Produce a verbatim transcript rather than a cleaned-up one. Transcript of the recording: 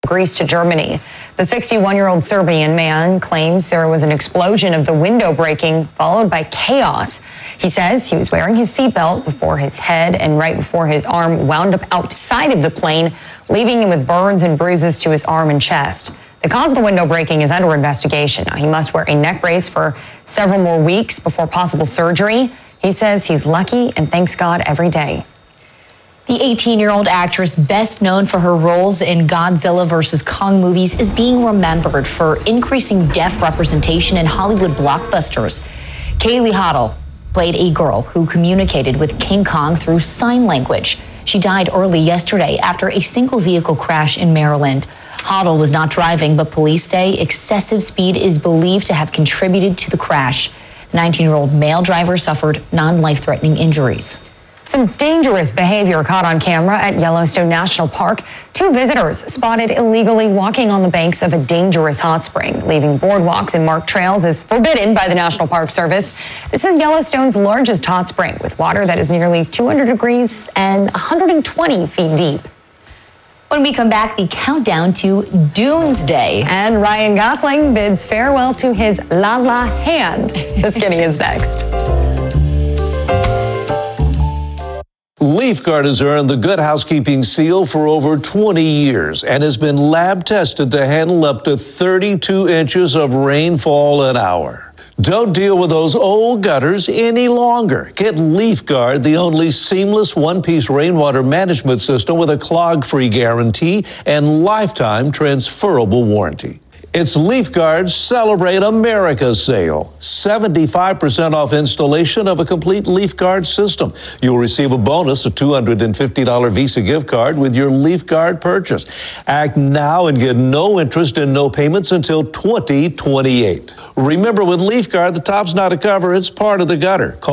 Greece to Germany. The sixty-one-year-old Serbian man claims there was an explosion of the window breaking, followed by chaos. He says he was wearing his seatbelt before his head and right before his arm wound up outside of the plane, leaving him with burns and bruises to his arm and chest. The cause of the window breaking is under investigation. Now, he must wear a neck brace for several more weeks before possible surgery. He says he's lucky and thanks God every day. The eighteen-year-old actress, best known for her roles in Godzilla versus Kong movies, is being remembered for increasing deaf representation in Hollywood blockbusters. Kaylee Hoddle played a girl who communicated with King Kong through sign language. She died early yesterday after a single vehicle crash in Maryland. Hoddle was not driving, but police say excessive speed is believed to have contributed to the crash. The nineteen-year-old male driver suffered non-life-threatening injuries. Some dangerous behavior caught on camera at Yellowstone National Park. Two visitors spotted illegally walking on the banks of a dangerous hot spring. Leaving boardwalks and marked trails is forbidden by the National Park Service. This is Yellowstone's largest hot spring, with water that is nearly two hundred degrees and one hundred twenty feet deep. When we come back, the countdown to Doomsday. And Ryan Gosling bids farewell to his La La hand. The Skinny is next. Leaf Guard has earned the Good Housekeeping seal for over twenty years and has been lab tested to handle up to thirty-two inches of rainfall an hour. Don't deal with those old gutters any longer. Get Leaf Guard, the only seamless one-piece rainwater management system with a clog-free guarantee and lifetime transferable warranty. It's Leaf Guard's Celebrate America sale. seventy-five percent off installation of a complete Leaf Guard system. You'll receive a bonus, a two hundred fifty dollars Visa gift card with your Leaf Guard purchase. Act now and get no interest and no payments until twenty twenty-eight. Remember, with Leaf Guard, the top's not a cover, it's part of the gutter. Call